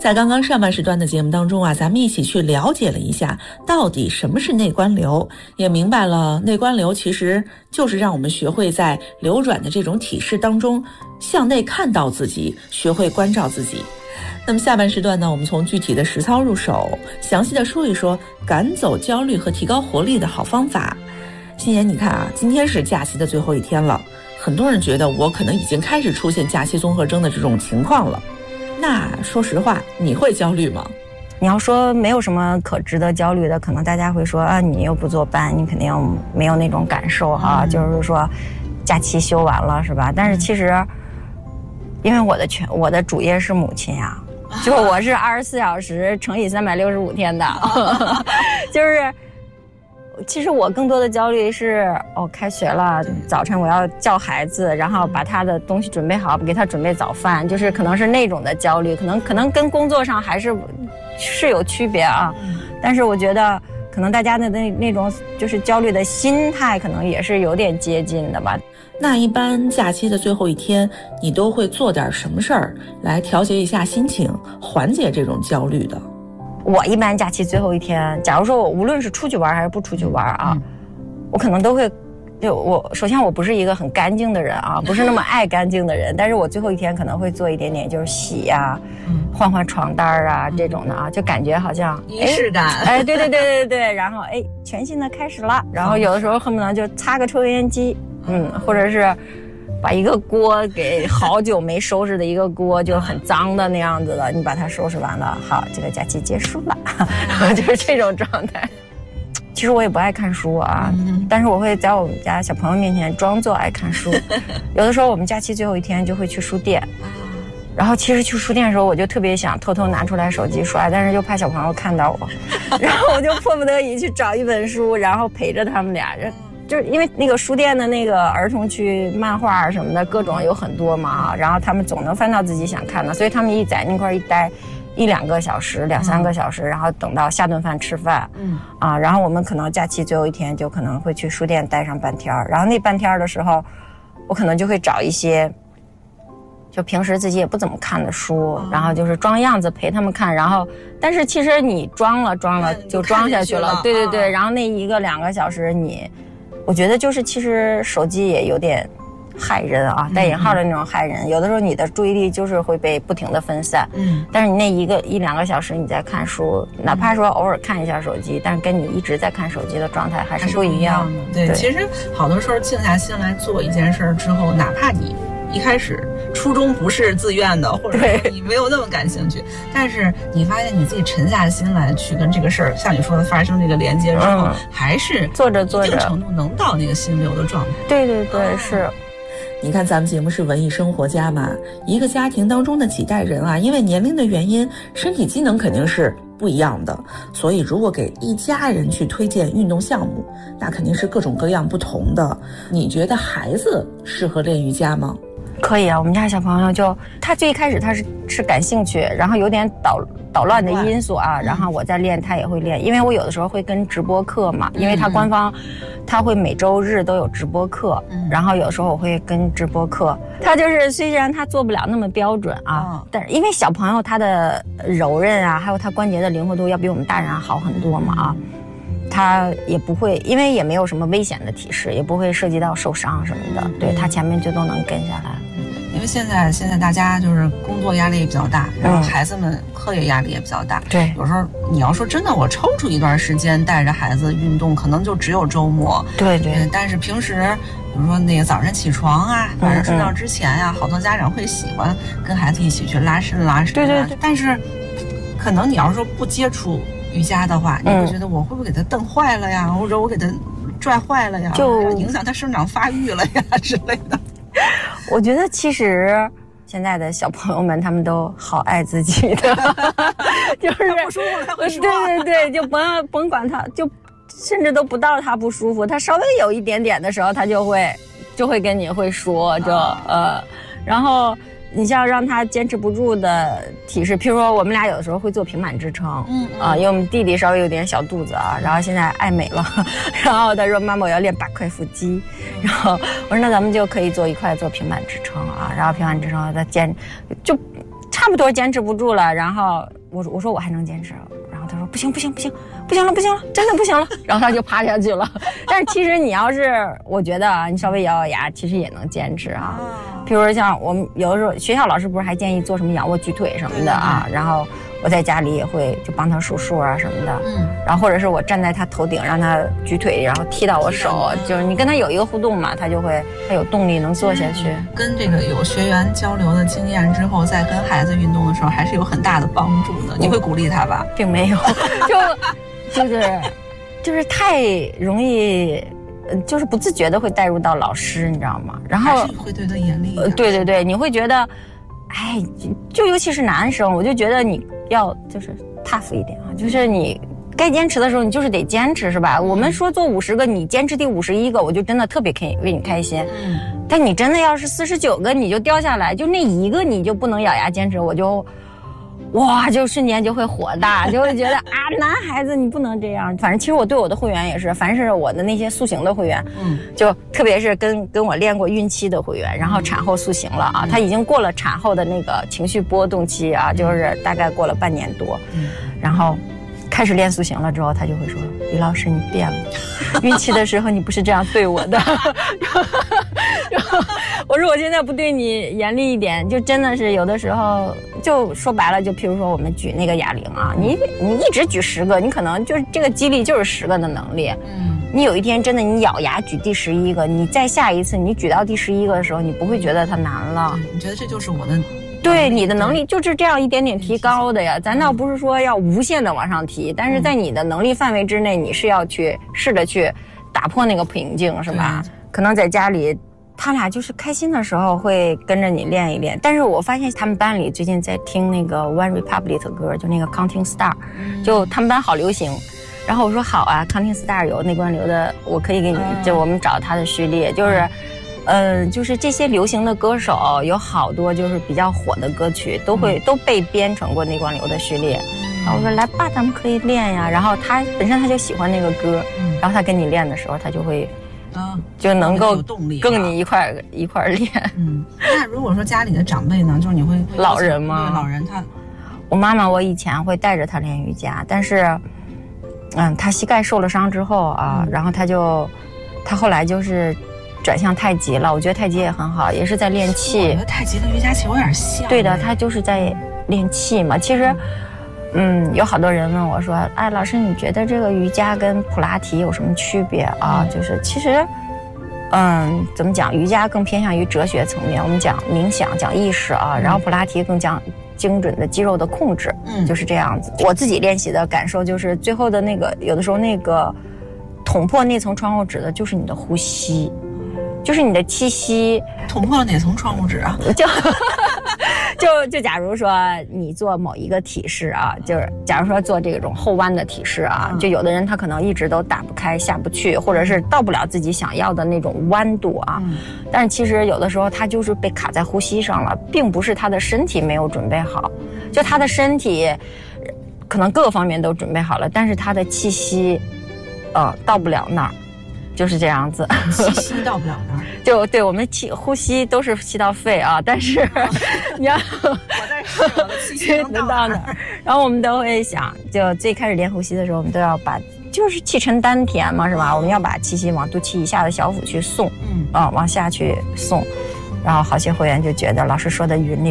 在刚刚上半时段的节目当中啊，咱们一起去了解了一下到底什么是内观流，也明白了内观流其实就是让我们学会在流转的这种体式当中向内看到自己，学会关照自己。那么下半时段呢，我们从具体的实操入手，详细的说一说赶走焦虑和提高活力的好方法。欣妍，你看啊，今天是假期的最后一天了，很多人觉得我可能已经开始出现假期综合征的这种情况了。那说实话，你会焦虑吗？ 你要说没有什么可值得焦虑的，可能大家会说啊，你又不坐班，你肯定没有那种感受哈，就是说假期休完了是吧？但是其实，因为我的主业是母亲呀，就我是24小时乘以365天的，就是。其实我更多的焦虑是，开学了，早晨我要叫孩子，然后把他的东西准备好，给他准备早饭，就是可能是那种的焦虑，可能跟工作上还是有区别啊。但是我觉得可能大家的那种就是焦虑的心态，可能也是有点接近的吧。 那一般假期的最后一天，你都会做点什么事儿来调节一下心情，缓解这种焦虑的？ 我一般假期最后一天，假如说我无论是出去玩还是不出去玩啊，我可能都会，首先我不是一个很干净的人啊，不是那么爱干净的人，但是我最后一天可能会做一点点，就是洗呀、换换床单啊这种的啊，就感觉好像仪式感。 对，然后全新的开始了，然后有的时候恨不得就擦个抽油烟机，或者是。把一个锅给好久没收拾的一个锅，就很脏的那样子的，你把它收拾完了，好，这个假期结束了，就是这种状态。其实我也不爱看书啊，但是我会在我们家小朋友面前装作爱看书。有的时候我们假期最后一天就会去书店，然后其实去书店的时候，我就特别想偷偷拿出来手机刷，但是又怕小朋友看到我，然后我就迫不得已去找一本书，然后陪着他们俩。就是因为那个书店的那个儿童区漫画什么的各种有很多嘛，然后他们总能翻到自己想看的，所以他们一在那块一待1-2个小时，2-3个小时，然后等到下顿饭吃饭，然后我们可能假期最后一天就可能会去书店待上半天，然后那半天的时候，我可能就会找一些就平时自己也不怎么看的书，然后就是装样子陪他们看，然后但是其实你装了就装下去了，对，然后那1-2个小时我觉得就是其实手机也有点害人啊，带引号的那种害人，有的时候你的注意力就是会被不停的分散，但是你那1-2个小时你在看书，哪怕说偶尔看一下手机，但是跟你一直在看手机的状态还是不一样的。 对，其实好多时候静下心来做一件事之后，哪怕你一开始初衷不是自愿的，或者你没有那么感兴趣，但是你发现你自己沉下心来去跟这个事儿，像你说的发生这个连接之后，还是做着一定程度能到那个心流的状态。 对，是。 你看咱们节目是文艺生活家嘛，一个家庭当中的几代人啊，因为年龄的原因，身体机能肯定是不一样的，所以如果给一家人去推荐运动项目，那肯定是各种各样不同的。你觉得孩子适合练瑜伽吗？ 可以啊，我们家小朋友他最一开始他是感兴趣，然后有点捣乱的因素啊，然后我在练，他也会练，因为我有的时候会跟直播课嘛，因为他官方他会每周日都有直播课，然后有时候我会跟直播课，他就是虽然他做不了那么标准啊，但是因为小朋友他的柔韧啊，还有他关节的灵活度要比我们大人好很多嘛啊。他也不会，因为也没有什么危险的提示，也不会涉及到受伤什么的，对，他前面就都能跟下来。 因为现在大家就是工作压力也比较大，然后孩子们课业压力也比较大， 对， 有时候你要说真的，我抽出一段时间带着孩子运动，可能就只有周末， 对， 但是平时比如说那个早上起床啊，晚上睡觉之前呀，好多家长会喜欢跟孩子一起去拉伸，对，但是可能你要说不接触瑜伽的话，你会觉得我会不会给他蹬坏了呀，或者我给他拽坏了呀，就影响他生长发育了呀之类的。 我觉得其实现在的小朋友们他们都好爱自己的，就是不舒服他会说， 对，就甭管他，就甚至都不到他不舒服，他稍微有一点点的时候，他就会跟你会说，然后你像让他坚持不住的体式，譬如说我们俩有的时候会做平板支撑，因为我们弟弟稍微有点小肚子啊，然后现在爱美了，然后他说妈妈我要练8块腹肌，然后我说那咱们就可以一块做平板支撑啊，然后平板支撑再就差不多坚持不住了，然后我说我还能坚持，然后他说不行了，真的不行了，然后他就趴下去了。但是其实你要是我觉得啊，你稍微咬咬牙，其实也能坚持啊。比如说像我们有的时候学校老师不是还建议做什么仰卧举腿什么的啊，然后我在家里也会就帮他数数啊什么的，然后或者是我站在他头顶让他举腿，然后踢到我手，就是你跟他有一个互动嘛，他有动力能做下去。 跟这个有学员交流的经验之后，在跟孩子运动的时候还是有很大的帮助的。你会鼓励他吧？ 并没有，就是太容易。就是不自觉的会带入到老师，你知道吗？然后还是会对他严厉。 对，你会觉得，哎，就尤其是男生，我就觉得你要就是 tough 一点啊，就是你该坚持的时候，你就是得坚持，是吧？我们说做50个，你坚持第51个，我就真的特别可以为你开心。但你真的要是49个，你就掉下来，就那一个你就不能咬牙坚持，我就。哇，就瞬间就会火大，就会觉得啊，男孩子你不能这样。反正其实我对我的会员也是，凡是我的那些塑形的会员，就特别是跟我练过孕期的会员，然后产后塑形了啊，他已经过了产后的那个情绪波动期啊，就是大概过了半年多，然后开始练塑形了之后，他就会说：“李老师，你变了，孕期的时候你不是这样对我的。”然后我说：“我现在不对你严厉一点，就真的是有的时候，就说白了，就譬如说我们举那个哑铃啊，你一直举10个，你可能就是这个肌力就是10个的能力。你有一天真的你咬牙举第11个，你再下一次你举到第11个的时候，你不会觉得它难了。 你觉得这就是我的。” 对，你的能力就是这样一点点提高的呀，咱倒不是说要无限的往上提，但是在你的能力范围之内，你是要去试着去打破那个瓶颈，是吧？可能在家里他俩就是开心的时候会跟着你练一练，但是我发现他们班里最近在听那个 One Republic 的歌，就那个 Counting Star，就他们班好流行。然后我说好啊 ，Counting Star 有内观流的，我可以给你，就我们找他的序列，就是。就是这些流行的歌手有好多就是比较火的歌曲都被编成过内观流的序列。然后我说来吧，咱们可以练呀。然后他本身他就喜欢那个歌，然后他跟你练的时候，他就会就能够跟你一块练。 那如果说家里的长辈呢，就是你会老人吗？ 对，老人我妈妈我以前会带着她练瑜伽，但是她膝盖受了伤之后啊，然后她后来就是转向太极了，我觉得太极也很好，也是在练气。 我觉得太极跟瑜伽其实有点像。 对的，他就是在练气嘛。其实，有好多人问我说：“哎，老师，你觉得这个瑜伽跟普拉提有什么区别啊？”就是其实，怎么讲？瑜伽更偏向于哲学层面，我们讲冥想，讲意识啊，然后普拉提更讲精准的肌肉的控制，就是这样子。我自己练习的感受就是，最后的那个有的时候那个捅破那层窗户纸的就是你的呼吸。就是你的气息捅破了哪层窗户纸啊？ 就假如说你做某一个体式啊，就是假如说做这种后弯的体式啊，就有的人他可能一直都打不开下不去，或者是到不了自己想要的那种弯度啊。但是其实有的时候他就是被卡在呼吸上了，并不是他的身体没有准备好，就他的身体可能各个方面都准备好了，但是他的气息到不了那儿。就是这样子， 气息到不了那儿。 就对，我们呼吸都是吸到肺啊，但是你要我在试我的气息能到哪儿。 然后我们都会想，就最开始练呼吸的时候，我们都要把就是气沉丹田嘛，是吧？我们要把气息往肚脐以下的小腹去送，往下去送。然后好些会员就觉得老师说的云里